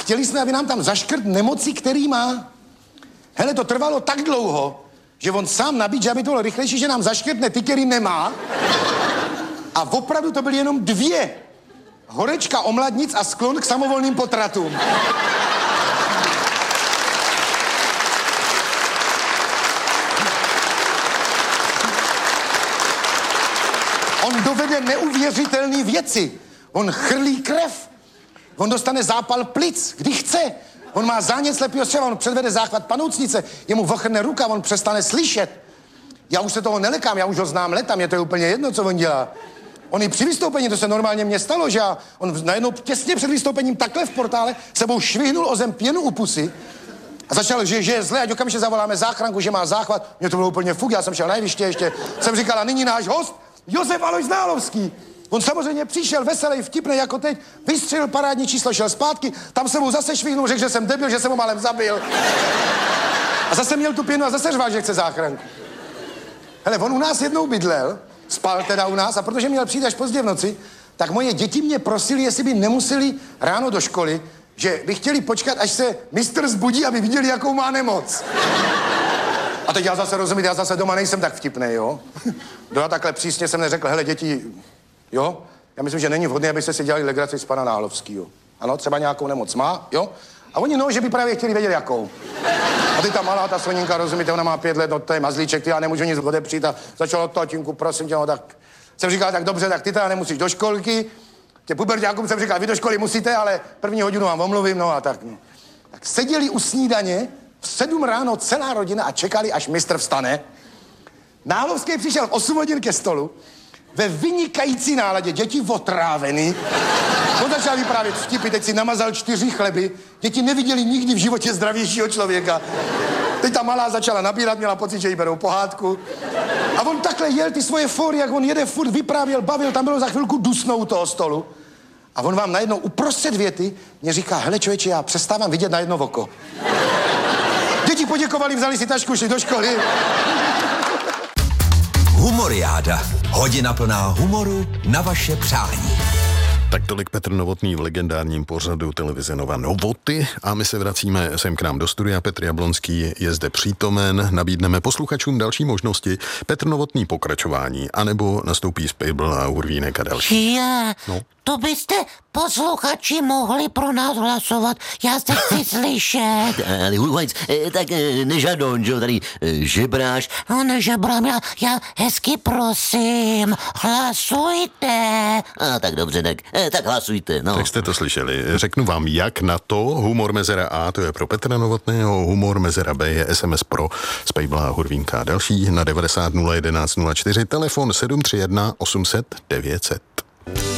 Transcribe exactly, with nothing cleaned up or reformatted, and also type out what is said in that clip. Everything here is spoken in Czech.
chtěli jsme, aby nám tam zaškrt nemoci, který má. Hele, to trvalo tak dlouho, že on sám nabít, že aby to bylo rychlejší, že nám zaškrtne ty, který nemá. A opravdu to byly jenom dvě. Horečka omladnic a sklon k samovolným potratům. On dovede neuvěřitelné věci. On chrlí krev. On dostane zápal plic, kdy chce. On má zánět slepýho střeva, on předvede záchvat panoucnice, jemu vochrne ruka, on přestane slyšet. Já už se toho nelekám, já už ho znám leta, mě to je úplně jedno, co on dělá. On i při vystoupení, to se normálně mně stalo, že já, on najednou těsně před vystoupením takhle v portále sebou švihnul o zem pěnu u pusy a začal, že, že je zle, ať okamžitě zavoláme záchranku, že má záchvat. Mně to bylo úplně fuk, já jsem šel na jeviště ještě, jsem říkal, a nyní náš host, Josef Alojz Nálovský. On samozřejmě přišel veselý, vtipný jako teď, vystřelil parádní číslo, šel zpátky, tam se mu zase švihnul, řekl, že jsem debil, že jsem ho málem zabil. A zase měl tu pěnu a zase řval, že chce záchranku. Hele, on u nás jednou bydlel, spal teda u nás, a protože měl přijít až pozdě v noci, tak moje děti mě prosili, jestli by nemuseli ráno do školy, že by chtěli počkat, až se mistr zbudí, aby viděli, jakou má nemoc. A teď já zase rozumím, já zase doma nejsem tak vtipnej, jo? Já takhle přísně jsem neřekl, hele, děti, jo? Já myslím, že není vhodné, abyste si dělali legraci z pana Nálovskýho. Ano, třeba nějakou nemoc má, jo? A oni no, že by právě chtěli vědět, jakou. A ty ta malá, ta Soninka, rozumíte, ona má pět let, no to je mazlíček, ty já nemůžu nic odepřít a začalo tatínku, prosím tě, no tak jsem říkal, tak dobře, tak ty teda nemusíš do školky. Tě puberťákům jsem říkal, vy do školy musíte, ale první hodinu vám omluvím, no a tak. No. Tak seděli u snídaně v sedm ráno celá rodina a čekali, až mistr vstane. Nálovský přišel v osm hodin ke stolu, ve vynikající náladě, děti otrávený. On začal vyprávět vtipy, teď si namazal čtyři chleby. Děti neviděli nikdy v životě zdravějšího člověka. Teď ta malá začala nabírat, měla pocit, že jí berou pohádku. A on takhle jel ty svoje fóry, jak on jede furt, vyprávěl, bavil, tam bylo za chvilku dusnou u toho stolu. A on vám najednou uprostřed věty mě říká, hele člověče, já přestávám vidět na jedno oko. Děti poděkovali, vzali si tašku, šli do školy. Humoriáda. Hodina plná humoru na vaše přání. Tak tolik Petr Novotný v legendárním pořadu televize Nova Novoty a my se vracíme sem k nám do studia. Petr Jablonský je zde přítomen, nabídneme posluchačům další možnosti. Petr Novotný pokračování, anebo nastoupí Spejbl a Hurvínek a další. Já, no. To byste posluchači mohli pro nás hlasovat, já se chci slyšet. Ale Hurvajc, tak nežadon, že tady žebráš. No nežebrám, já, já hezky prosím, hlasujte. A tak dobře, tak, tak hlasujte, no. Tak jste to slyšeli. Řeknu vám, jak na to. Humor mezera A, to je pro Petra Novotného, humor mezera B je S M S pro Spejbla a Hurvínka a další na devadesát nula jedenáct nula čtyři, telefon sedm tři jedna osm set devět set.